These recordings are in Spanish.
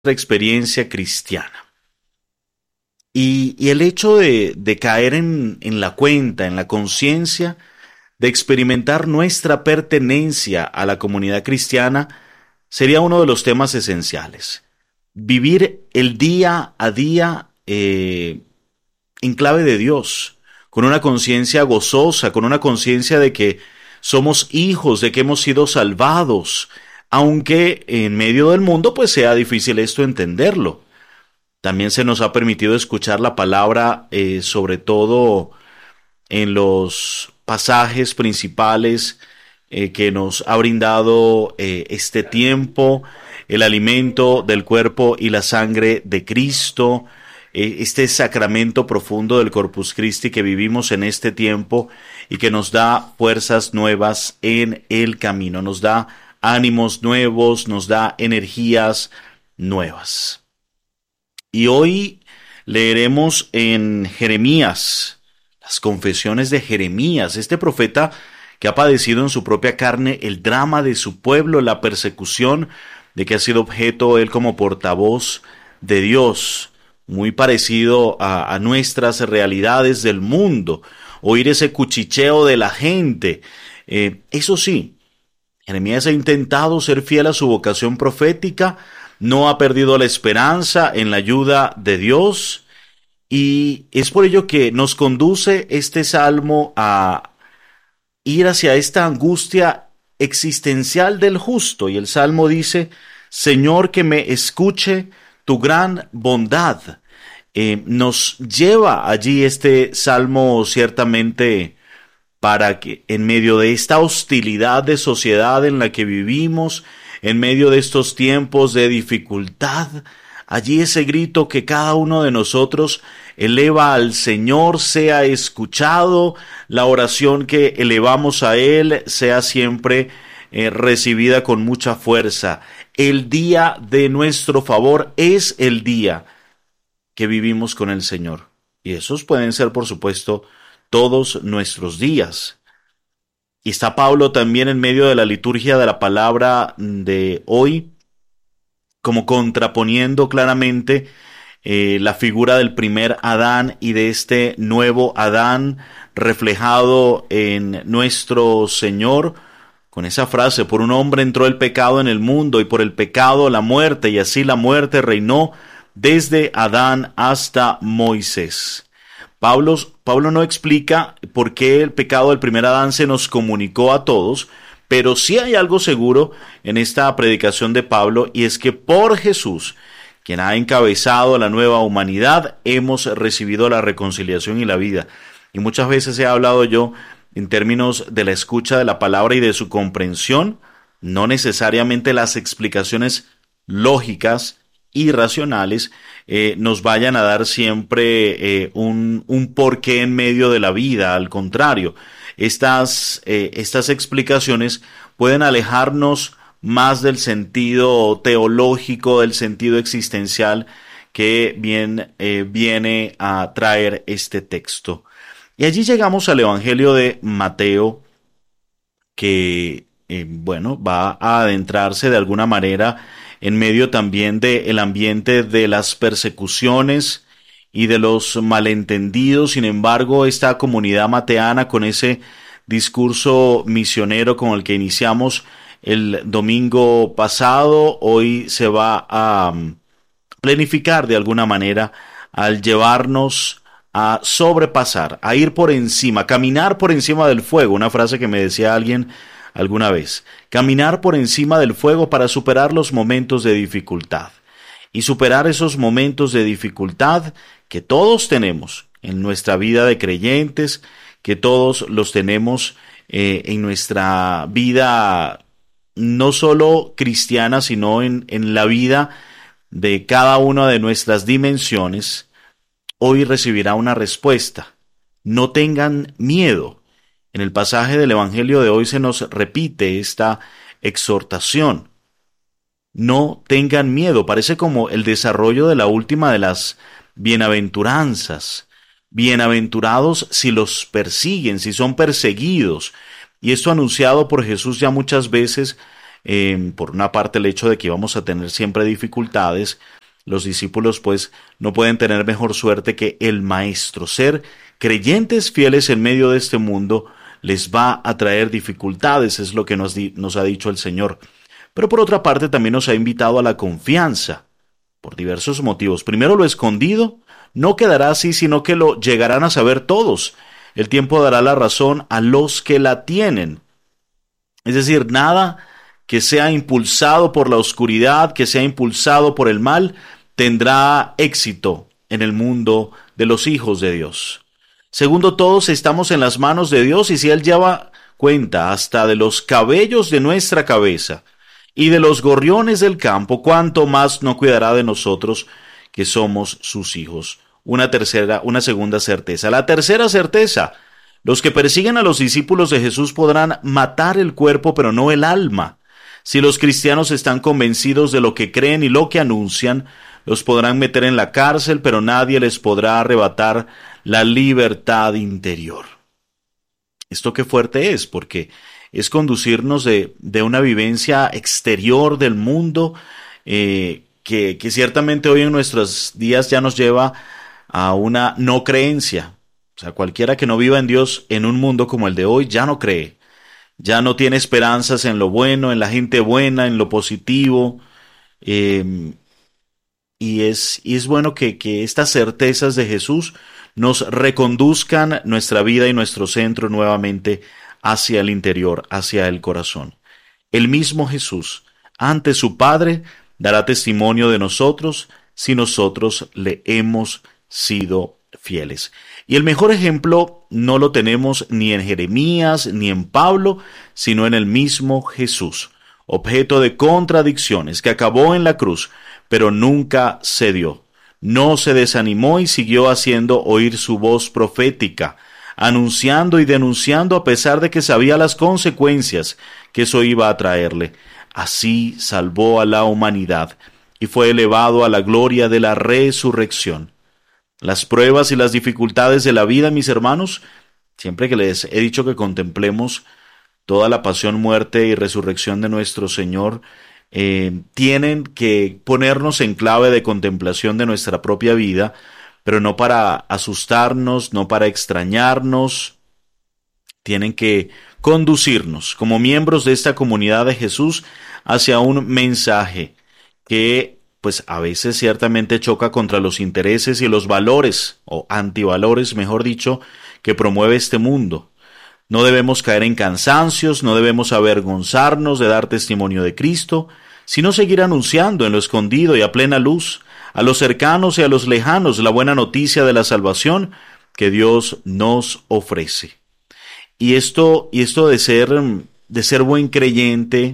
experiencia cristiana. Y el hecho de caer en la cuenta, en la conciencia, de experimentar nuestra pertenencia a la comunidad cristiana, sería uno de los temas esenciales. Vivir el día a día en clave de Dios, con una conciencia gozosa, con una conciencia de que somos hijos, de que hemos sido salvados, aunque en medio del mundo pues sea difícil esto entenderlo. También se nos ha permitido escuchar la palabra, sobre todo en los pasajes principales que nos ha brindado este tiempo, el alimento del cuerpo y la sangre de Cristo, este sacramento profundo del Corpus Christi que vivimos en este tiempo y que nos da fuerzas nuevas en el camino, nos da ánimos nuevos, nos da energías nuevas. Y hoy leeremos en Jeremías, las confesiones de Jeremías, este profeta que ha padecido en su propia carne el drama de su pueblo, la persecución de que ha sido objeto él como portavoz de Dios, muy parecido a nuestras realidades del mundo, oír ese cuchicheo de la gente. Eso sí, Jeremías ha intentado ser fiel a su vocación profética, no ha perdido la esperanza en la ayuda de Dios, y es por ello que nos conduce este salmo a ir hacia esta angustia existencial del justo. Y el salmo dice: Señor, que me escuche tu gran bondad. Nos lleva allí este salmo ciertamente para que en medio de esta hostilidad de sociedad en la que vivimos, en medio de estos tiempos de dificultad, allí ese grito que cada uno de nosotros eleva al Señor sea escuchado, la oración que elevamos a Él sea siempre recibida con mucha fuerza. El día de nuestro favor es el día que vivimos con el Señor. Y esos pueden ser, por supuesto, todos nuestros días. Y está Pablo también en medio de la liturgia de la palabra de hoy, como contraponiendo claramente la figura del primer Adán y de este nuevo Adán reflejado en nuestro Señor, con esa frase: por un hombre entró el pecado en el mundo y por el pecado la muerte, y así la muerte reinó desde Adán hasta Moisés. Pablo no explica por qué el pecado del primer Adán se nos comunicó a todos, pero sí hay algo seguro en esta predicación de Pablo, y es que por Jesús, quien ha encabezado la nueva humanidad, hemos recibido la reconciliación y la vida. Y muchas veces he hablado yo en términos de la escucha de la palabra y de su comprensión, no necesariamente las explicaciones lógicas y racionales nos vayan a dar siempre un porqué en medio de la vida. Al contrario, estas explicaciones pueden alejarnos más del sentido teológico, del sentido existencial que bien viene a traer este texto. Y allí llegamos al Evangelio de Mateo, que va a adentrarse de alguna manera en medio también del ambiente de las persecuciones y de los malentendidos. Sin embargo, esta comunidad mateana, con ese discurso misionero con el que iniciamos el domingo pasado, hoy se va a planificar de alguna manera al llevarnos a sobrepasar, a ir por encima, caminar por encima del fuego, una frase que me decía alguien alguna vez: caminar por encima del fuego para superar los momentos de dificultad. Y superar esos momentos de dificultad que todos tenemos en nuestra vida de creyentes, que todos los tenemos en nuestra vida no solo cristiana, sino en la vida de cada una de nuestras dimensiones. Hoy recibirá una respuesta: no tengan miedo. En el pasaje del Evangelio de hoy se nos repite esta exhortación: no tengan miedo. Parece como el desarrollo de la última de las bienaventuranzas. Bienaventurados si los persiguen, si son perseguidos. Y esto anunciado por Jesús ya muchas veces Por una parte, el hecho de que íbamos a tener siempre dificultades. Los discípulos pues no pueden tener mejor suerte que el Maestro. Ser creyentes fieles en medio de este mundo les va a traer dificultades, es lo que nos ha dicho el Señor. Pero por otra parte también nos ha invitado a la confianza, por diversos motivos. Primero, lo escondido no quedará así, sino que lo llegarán a saber todos. El tiempo dará la razón a los que la tienen. Es decir, nada que sea impulsado por la oscuridad, que sea impulsado por el mal, tendrá éxito en el mundo de los hijos de Dios. Segundo, todos estamos en las manos de Dios, y si Él lleva cuenta hasta de los cabellos de nuestra cabeza y de los gorriones del campo, cuánto más no cuidará de nosotros que somos sus hijos. Una segunda certeza. La tercera certeza: los que persiguen a los discípulos de Jesús podrán matar el cuerpo, pero no el alma. Si los cristianos están convencidos de lo que creen y lo que anuncian, los podrán meter en la cárcel, pero nadie les podrá arrebatar la libertad interior. Esto qué fuerte es, porque es conducirnos de una vivencia exterior del mundo, que ciertamente hoy en nuestros días ya nos lleva a una no creencia. O sea, cualquiera que no viva en Dios en un mundo como el de hoy ya no cree. Ya no tiene esperanzas en lo bueno, en la gente buena, en lo positivo. Y es bueno que estas certezas de Jesús nos reconduzcan nuestra vida y nuestro centro nuevamente hacia el interior, hacia el corazón. El mismo Jesús, ante su Padre, dará testimonio de nosotros si nosotros le hemos sido fieles. Y el mejor ejemplo no lo tenemos ni en Jeremías ni en Pablo, sino en el mismo Jesús, objeto de contradicciones, que acabó en la cruz, pero nunca cedió. No se desanimó y siguió haciendo oír su voz profética, anunciando y denunciando a pesar de que sabía las consecuencias que eso iba a traerle. Así salvó a la humanidad y fue elevado a la gloria de la resurrección. Las pruebas y las dificultades de la vida, mis hermanos, siempre que les he dicho que contemplemos toda la pasión, muerte y resurrección de nuestro Señor, tienen que ponernos en clave de contemplación de nuestra propia vida, pero no para asustarnos, no para extrañarnos. Tienen que conducirnos como miembros de esta comunidad de Jesús hacia un mensaje que pues a veces ciertamente choca contra los intereses y los valores, o antivalores, mejor dicho, que promueve este mundo. No debemos caer en cansancios, no debemos avergonzarnos de dar testimonio de Cristo, sino seguir anunciando en lo escondido y a plena luz, a los cercanos y a los lejanos, la buena noticia de la salvación que Dios nos ofrece. Y esto de ser buen creyente,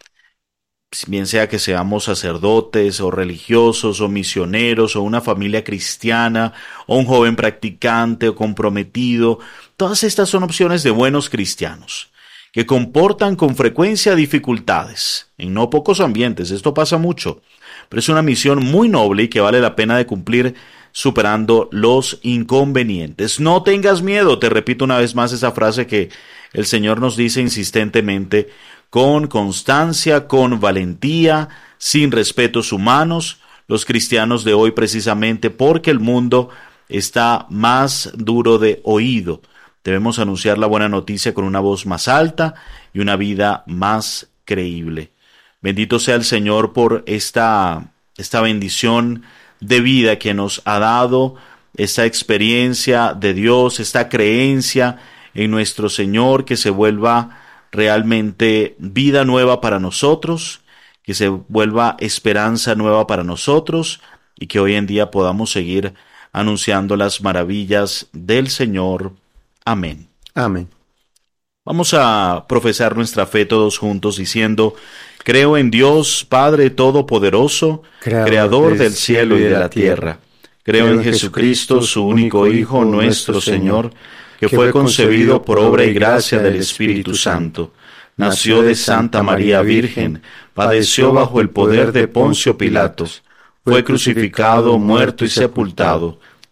bien sea que seamos sacerdotes o religiosos o misioneros o una familia cristiana o un joven practicante o comprometido, todas estas son opciones de buenos cristianos que comportan con frecuencia dificultades en no pocos ambientes. Esto pasa mucho, pero es una misión muy noble y que vale la pena de cumplir superando los inconvenientes. No tengas miedo, te repito una vez más esa frase que el Señor nos dice insistentemente: con constancia, con valentía, sin respetos humanos. Los cristianos de hoy, precisamente porque el mundo está más duro de oído, debemos anunciar la buena noticia con una voz más alta y una vida más creíble. Bendito sea el Señor por esta bendición de vida que nos ha dado, esta experiencia de Dios, esta creencia en nuestro Señor, que se vuelva realmente vida nueva para nosotros, que se vuelva esperanza nueva para nosotros y que hoy en día podamos seguir anunciando las maravillas del Señor. Amén. Amén. Vamos a profesar nuestra fe todos juntos diciendo: creo en Dios, Padre Todopoderoso, Creador del cielo y de la tierra. Creo en Jesucristo, su único Hijo, nuestro Señor, que fue concebido por obra y gracia del Espíritu Santo. Nació de Santa María Virgen, padeció bajo el poder de Poncio Pilato, fue crucificado, muerto y sepultado,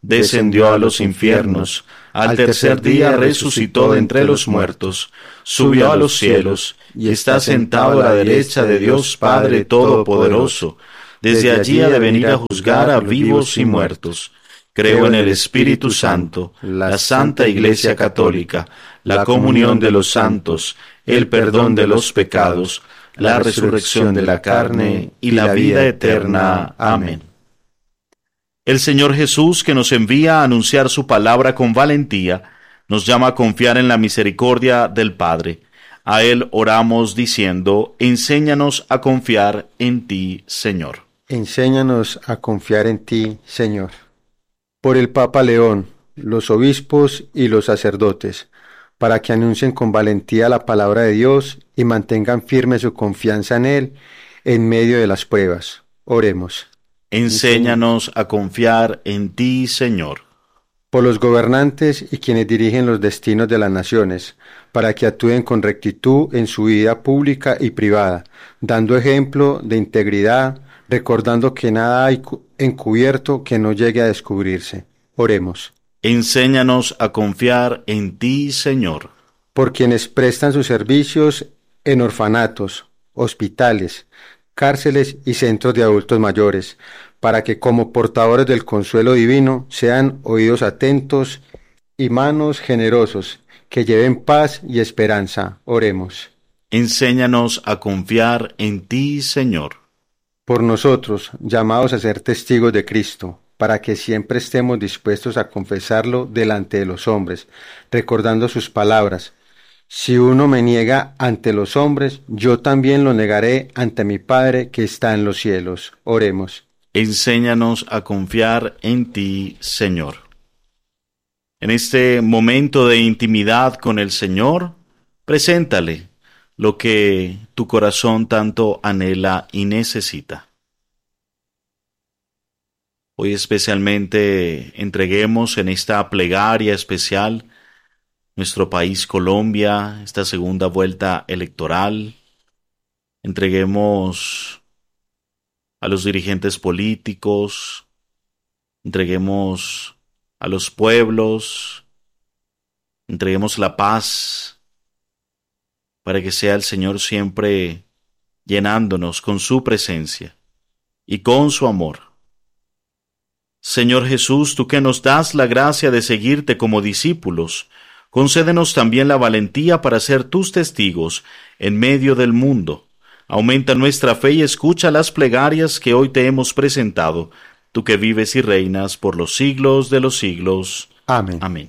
descendió a los infiernos, al tercer día resucitó de entre los muertos, subió a los cielos, y está sentado a la derecha de Dios Padre Todopoderoso. Desde allí ha de venir a juzgar a vivos y muertos. Creo en el Espíritu Santo, la Santa Iglesia Católica, la comunión de los santos, el perdón de los pecados, la resurrección de la carne y la vida eterna. Amén. El Señor Jesús, que nos envía a anunciar su palabra con valentía, nos llama a confiar en la misericordia del Padre. A Él oramos diciendo: enséñanos a confiar en ti, Señor. Enséñanos a confiar en ti, Señor. Por el Papa León, los obispos y los sacerdotes, para que anuncien con valentía la palabra de Dios y mantengan firme su confianza en Él en medio de las pruebas. Oremos. Enséñanos a confiar en ti, Señor. Por los gobernantes y quienes dirigen los destinos de las naciones, para que actúen con rectitud en su vida pública y privada, dando ejemplo de integridad, recordando que nada hay encubierto que no llegue a descubrirse. Oremos. Enséñanos a confiar en ti, Señor. Por quienes prestan sus servicios en orfanatos, hospitales, cárceles y centros de adultos mayores, para que como portadores del consuelo divino sean oídos atentos y manos generosos, que lleven paz y esperanza. Oremos. Enséñanos a confiar en ti, Señor. Por nosotros, llamados a ser testigos de Cristo, para que siempre estemos dispuestos a confesarlo delante de los hombres, recordando sus palabras: si uno me niega ante los hombres, yo también lo negaré ante mi Padre que está en los cielos. Oremos. Enséñanos a confiar en ti, Señor. En este momento de intimidad con el Señor, preséntale lo que tu corazón tanto anhela y necesita. Hoy especialmente entreguemos en esta plegaria especial nuestro país Colombia, esta segunda vuelta electoral. Entreguemos a los dirigentes políticos, entreguemos a los pueblos, entreguemos la paz, para que sea el Señor siempre llenándonos con su presencia y con su amor. Señor Jesús, tú que nos das la gracia de seguirte como discípulos, concédenos también la valentía para ser tus testigos en medio del mundo. Aumenta nuestra fe y escucha las plegarias que hoy te hemos presentado, tú que vives y reinas por los siglos de los siglos. Amén. Amén.